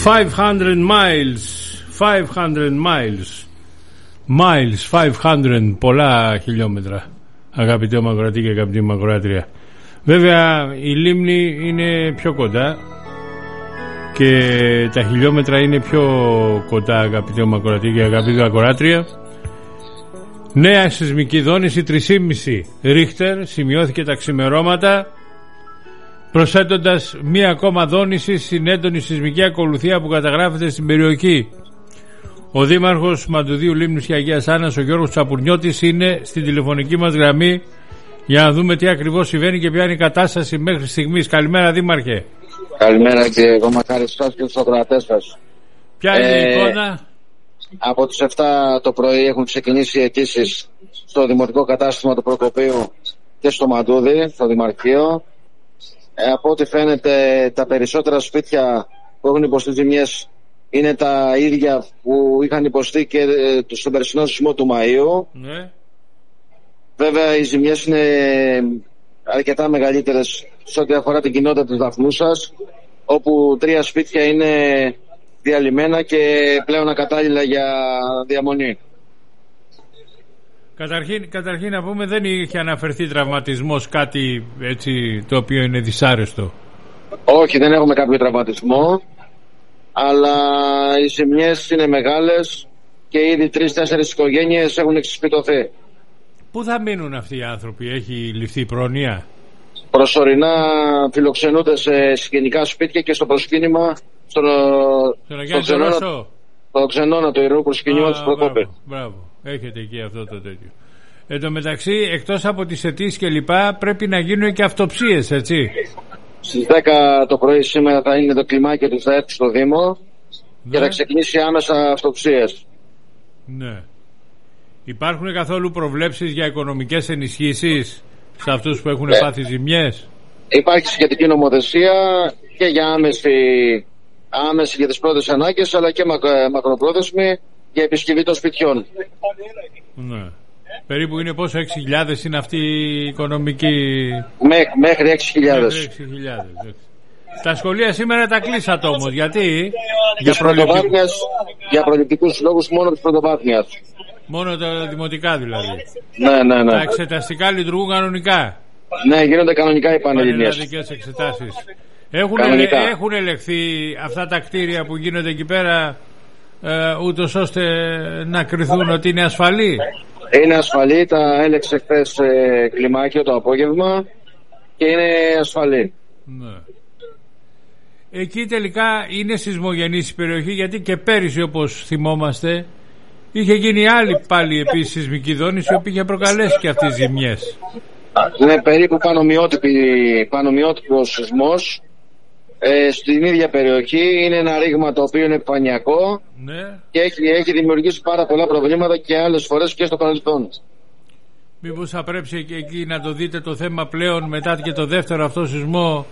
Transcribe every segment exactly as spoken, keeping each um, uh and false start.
χιλιάδες miles, χιλιάδες miles, miles, χιλιάδες, πολλά χιλιόμετρα, αγαπητέ Μακροατή και αγαπητή Μακροάτρια. Βέβαια η λίμνη είναι πιο κοντά και τα χιλιόμετρα είναι πιο κοντά, αγαπητέ Μακροατή και αγαπητή Μακροάτρια. Νέα σεισμική δόνηση τρία κόμμα πέντε Ρίχτερ σημειώθηκε τα ξημερώματα, προσθέτοντας μία ακόμα δόνηση στην έντονη σεισμική ακολουθία που καταγράφεται στην περιοχή. Ο Δήμαρχος Μαντουδίου Λίμνους και Αγίας Άννας, ο Γιώργος Τσαπουρνιώτης, είναι στην τηλεφωνική μας γραμμή για να δούμε τι ακριβώς συμβαίνει και ποια είναι η κατάσταση μέχρι στιγμής. Καλημέρα, Δήμαρχε. Καλημέρα και κομμακάριστος και τους ακροατές σας. Ποια είναι ε, η εικόνα? Από τις επτά το πρωί έχουν ξεκινήσει οι αιτήσεις στο δημοτικό κατάστημα του Προκοπείου και στο Μαντούδι, στο Δημαρχείο. Ε, από ό,τι φαίνεται τα περισσότερα σπίτια που έχουν υποστεί ζημιές είναι τα ίδια που είχαν υποστεί και ε, στον περσινό σεισμό του Μαΐου. Ναι. Βέβαια οι ζημιές είναι αρκετά μεγαλύτερες σε ό,τι αφορά την κοινότητα της Δαφνούσας, όπου τρία σπίτια είναι διαλυμένα και πλέον ακατάλληλα για διαμονή. Καταρχήν, καταρχήν να πούμε, δεν είχε αναφερθεί τραυματισμός, κάτι έτσι το οποίο είναι δυσάρεστο? Όχι, δεν έχουμε κάποιο τραυματισμό, αλλά οι ζημιές είναι μεγάλες και ήδη τρεις-τέσσερις οικογένειες έχουν εξισπιτωθεί. Πού θα μείνουν αυτοί οι άνθρωποι, έχει ληφθεί πρόνοια? Προσωρινά φιλοξενούνται σε συγγενικά σπίτια και στο προσκύνημα στο, στο, ξενώνα, στο ξενώνα του Ιερού Προσκυνίου του Προκόπη. Μπράβο, έχετε εκεί αυτό το τέτοιο. Εν τω μεταξύ, εκτός από τις αιτήσεις και λοιπά, πρέπει να γίνουν και αυτοψίες, έτσι? Στις δέκα το πρωί σήμερα θα είναι το κλιμάκιο του, θα έρθει στο Δήμο, ναι, και θα ξεκινήσει άμεσα αυτοψίες. Ναι. Υπάρχουν καθόλου προβλέψεις για οικονομικές ενισχύσεις σε αυτούς που έχουν ναι. πάθει ζημιές? Υπάρχει σχετική νομοθεσία και για άμεση, άμεση για τις πρώτες ανάγκες, αλλά και μακροπρόθεσμη για επισκευή των σπιτιών. Ναι. Περίπου είναι πόσο, έξι χιλιάδες είναι αυτή η οικονομική? Μέ, μέχρι έξι χιλιάδες. Τα σχολεία σήμερα τα κλείσατε όμως, γιατί? Για, προληπτικούς... για προληπτικούς λόγους μόνο της πρωτοβάθμιας. Μόνο τα δημοτικά δηλαδή? Ναι, ναι, ναι. Τα εξεταστικά λειτουργούν κανονικά? Ναι, γίνονται κανονικά οι πανελληνίες. Πανελλαδικές εξετάσεις. Έχουν, έχουν ελεγχθεί αυτά τα κτίρια που γίνονται εκεί πέρα, ε, ούτως ώστε να κριθούν ότι είναι ασφαλή? Είναι ασφαλή, τα έλεξε χθες ε, κλιμάκιο το απόγευμα και είναι ασφαλή. Ναι. Εκεί τελικά είναι σεισμογενής η περιοχή, γιατί και πέρυσι, όπως θυμόμαστε, είχε γίνει άλλη πάλι επίσης σεισμική δόνηση, η οποία είχε προκαλέσει και αυτές τις ζημιές. Είναι περίπου πανομοιότυπος σεισμός ε, στην ίδια περιοχή. Είναι ένα ρήγμα το οποίο είναι επιφανειακό, ναι, και έχει, έχει δημιουργήσει πάρα πολλά προβλήματα και άλλες φορές και στο παρελθόν. Μήπως θα πρέπει και εκεί να το δείτε το θέμα πλέον μετά και το δεύτερο αυτό σεισμό,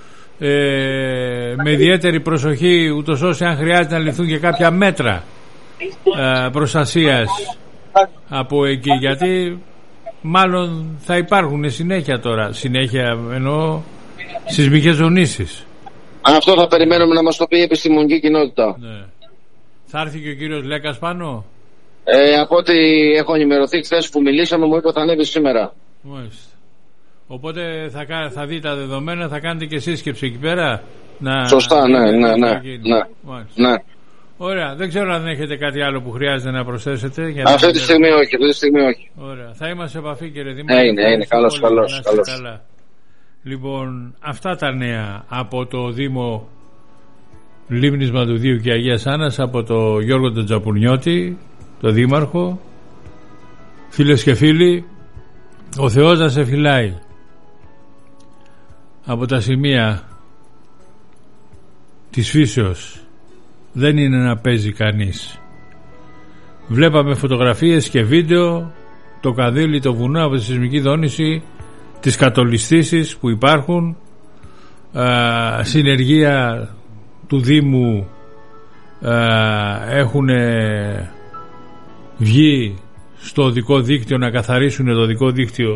ε, με ιδιαίτερη προσοχή, ούτως ώστε αν χρειάζεται να ληφθούν και κάποια μέτρα ε, προστασίας από εκεί, γιατί μάλλον θα υπάρχουν συνέχεια τώρα, συνέχεια εννοώ σεισμικές δονήσεις. Αυτό θα περιμένουμε να μας το πει η επιστημονική κοινότητα. Ναι. Θα έρθει και ο κύριος Λέκας πάνω? Ε, από ό,τι έχω ενημερωθεί χθες που μιλήσαμε, μου είπε θα ανέβει σήμερα. Μάλιστα. Οπότε θα, θα δει τα δεδομένα, θα κάνετε και σύσκεψη εκεί πέρα? Να... Σωστά, ναι, ναι, ναι, ναι, ναι. Ωραία, δεν ξέρω αν έχετε κάτι άλλο που χρειάζεται να προσθέσετε. Για αυτή τη στιγμή όχι, αυτή τη στιγμή όχι. Ωραία, θα είμαστε σε επαφή, κύριε Δήμαρχε. Ναι, είναι, είναι, καλώς, καλώς, καλώς. Λοιπόν, αυτά τα νέα από το Δήμο Λίμνης Μαντουδίου και Αγίας Άννας, από το Γιώργο τον Τσαπουρνιώτη, το Δήμαρχο. Φίλες και φίλοι, ο Θεός να σε φυλάει από τα σημεία της φύσεως. Δεν είναι να παίζει κανείς. Βλέπαμε φωτογραφίες και βίντεο, το Καδίλι, το βουνό από τη σεισμική δόνηση, τις κατολιστήσεις που υπάρχουν, α, συνεργεία του Δήμου α, έχουν βγει στο οδικό δίκτυο να καθαρίσουν το οδικό δίκτυο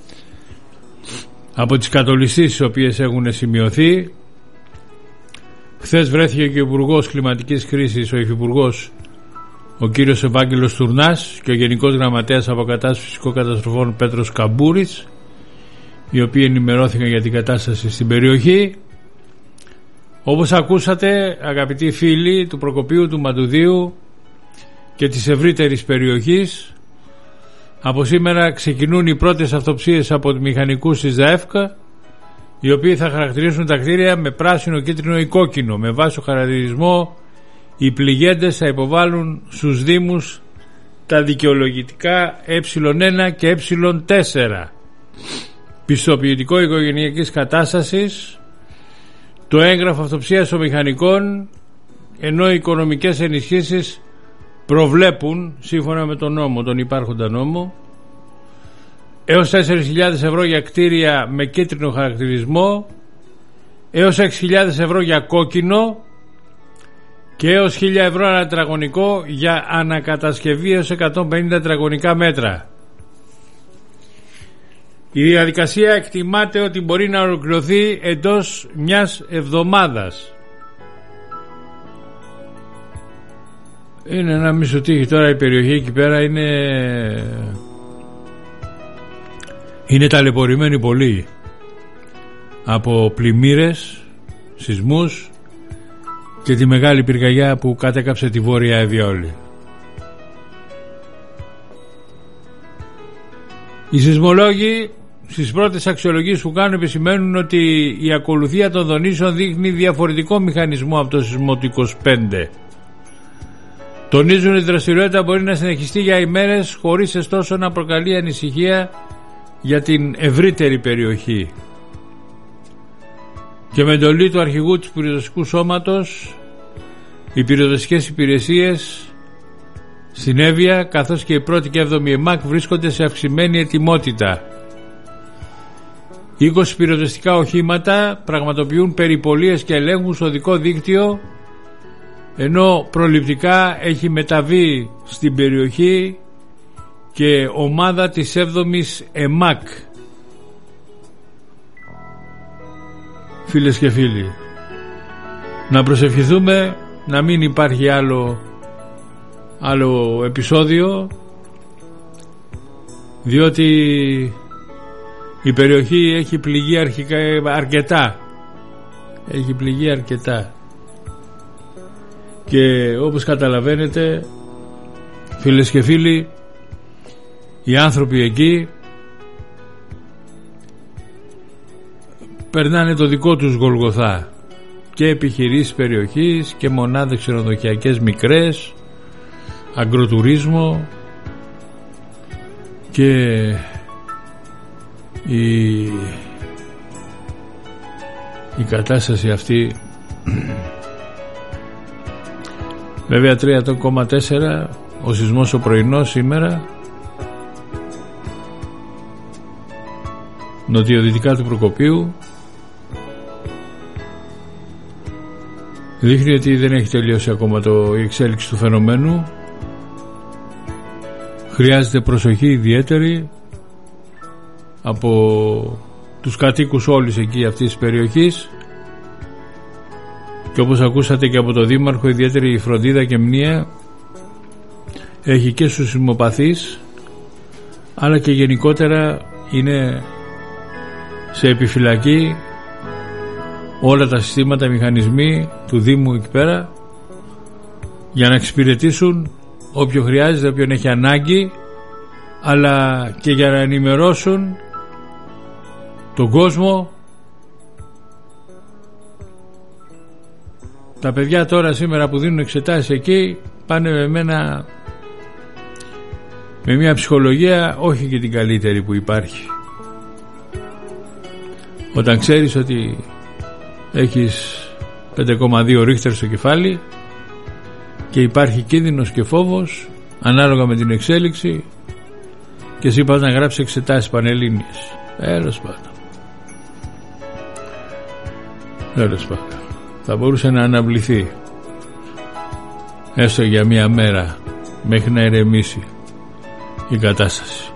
από τις κατολιστήσεις οι οποίες έχουν σημειωθεί. Χθες βρέθηκε και ο Υπουργός Κλιματικής Κρίσης, ο Υφυπουργός, ο κύριος Ευάγγελος Τουρνάς, και ο Γενικός Γραμματέας Αποκατάστασης Φυσικών Καταστροφών Πέτρος Καμπούρης, οι οποίοι ενημερώθηκαν για την κατάσταση στην περιοχή. Όπως ακούσατε, αγαπητοί φίλοι του Προκοπίου, του Μαντουδίου και της ευρύτερης περιοχής, από σήμερα ξεκινούν οι πρώτες αυτοψίες από τους μηχανικούς της ΔΑΕΦΚΑ, οι οποίοι θα χαρακτηρίσουν τα κτίρια με πράσινο, κίτρινο ή κόκκινο. Με βάση χαρακτηρισμό, οι πληγέντες θα υποβάλουν στους Δήμους τα δικαιολογητικά ε ένα και ε τέσσερα, πιστοποιητικό οικογενειακής κατάστασης, το έγγραφο αυτοψίας των μηχανικών, ενώ οι οικονομικές ενισχύσεις προβλέπουν, σύμφωνα με τον νόμο, τον υπάρχοντα νόμο, έως τέσσερις χιλιάδες ευρώ για κτίρια με κίτρινο χαρακτηρισμό, έως έξι χιλιάδες ευρώ για κόκκινο και έως χίλια ευρώ ένα τετραγωνικό για ανακατασκευή έως εκατόν πενήντα τετραγωνικά μέτρα. Η διαδικασία εκτιμάται ότι μπορεί να ολοκληρωθεί εντός μιας εβδομάδας. Είναι ένα μισοτύχη τώρα η περιοχή εκεί πέρα, είναι είναι ταλαιπωρημένη πολύ από πλημμύρες, σεισμούς και τη μεγάλη πυρκαγιά που κατέκαψε τη Βόρεια Εύβοια όλη. Οι σεισμολόγοι στις πρώτες αξιολογήσεις που κάνουν επισημαίνουν ότι η ακολουθία των δονήσεων δείχνει διαφορετικό μηχανισμό από το σεισμό του είκοσι πέντε. Τονίζουν ότι η δραστηριότητα μπορεί να συνεχιστεί για ημέρες χωρίς ωστόσο να προκαλεί ανησυχία για την ευρύτερη περιοχή. Και με εντολή του αρχηγού του πυροσβεστικού σώματος, οι πυροσβεστικές υπηρεσίες στην Εύβοια καθώς και η πρώτη και έβδομη ΕΜΑΚ βρίσκονται σε αυξημένη ετοιμότητα. είκοσι πυροσβεστικά οχήματα πραγματοποιούν περιπολίες και ελέγχους στο οδικό δίκτυο, ενώ προληπτικά έχει μεταβεί στην περιοχή και ομάδα της έβδομης ΕΜΑΚ. Φίλες και φίλοι, να προσευχηθούμε να μην υπάρχει άλλο άλλο επεισόδιο, διότι η περιοχή έχει πληγεί αρχικά αρκετά έχει πληγεί αρκετά και όπως καταλαβαίνετε, φίλες και φίλοι, οι άνθρωποι εκεί περνάνε το δικό τους Γολγοθά, και επιχειρήσεις περιοχής και μονάδες ξενοδοχειακές μικρές, αγκροτουρίσμο, και η, η κατάσταση αυτή βέβαια τρία κόμμα τέσσερα ο σεισμός ο πρωινός σήμερα νοτιοδυτικά του Προκοπίου, δείχνει ότι δεν έχει τελειώσει ακόμα το, η εξέλιξη του φαινομένου. Χρειάζεται προσοχή ιδιαίτερη από τους κατοίκους όλης εκεί αυτής της περιοχής, και όπως ακούσατε και από το Δήμαρχο, ιδιαίτερη φροντίδα και μνήα έχει και στους σεισμοπαθείς, αλλά και γενικότερα είναι σε επιφυλακή όλα τα συστήματα, οι μηχανισμοί του Δήμου εκεί πέρα, για να εξυπηρετήσουν όποιον χρειάζεται, όποιον έχει ανάγκη, αλλά και για να ενημερώσουν τον κόσμο. Τα παιδιά τώρα σήμερα που δίνουν εξετάσεις εκεί πάνε με, μένα, με μια ψυχολογία όχι και την καλύτερη που υπάρχει. Όταν ξέρεις ότι έχεις πέντε κόμμα δύο ρίχτερ στο κεφάλι και υπάρχει κίνδυνος και φόβος ανάλογα με την εξέλιξη, και εσύ πας να γράψεις εξετάσεις πανελλήνιες. Έλος πάντων. Έλος πάντων. Θα μπορούσε να αναβληθεί έστω για μία μέρα μέχρι να ηρεμήσει η κατάσταση.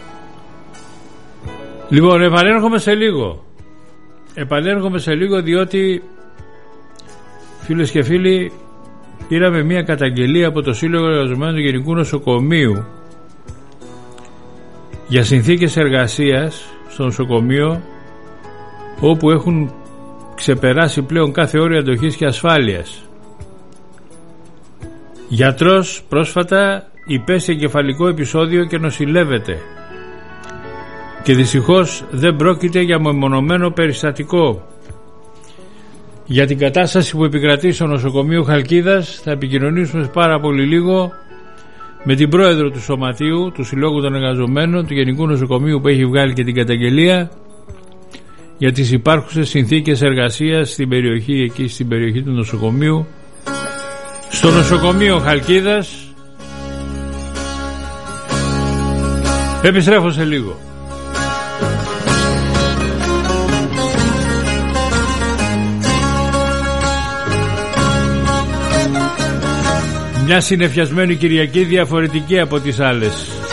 Λοιπόν, επανέρχομαι σε λίγο. Επανέρχομαι σε λίγο διότι Φίλες και φίλοι, πήραμε μια καταγγελία από το Σύλλογο Εργαζομένων του Γενικού Νοσοκομείου για συνθήκες εργασίας στο νοσοκομείο, όπου έχουν ξεπεράσει πλέον κάθε όριο αντοχής και ασφάλειας. Γιατρός πρόσφατα υπέστη εγκεφαλικό επεισόδιο και νοσηλεύεται, και δυστυχώς δεν πρόκειται για μεμονωμένο περιστατικό. Για την κατάσταση που επικρατεί στο νοσοκομείο Χαλκίδας θα επικοινωνήσουμε πάρα πολύ λίγο με την πρόεδρο του Σωματείου του Συλλόγου των Εργαζομένων του Γενικού Νοσοκομείου, που έχει βγάλει και την καταγγελία για τις υπάρχουσες συνθήκες εργασίας στην περιοχή, εκεί στην περιοχή του νοσοκομείου, στο νοσοκομείο Χαλκίδας. Επιστρέφω σε λίγο. Μια συνεφιασμένη Κυριακή, διαφορετική από τις άλλες.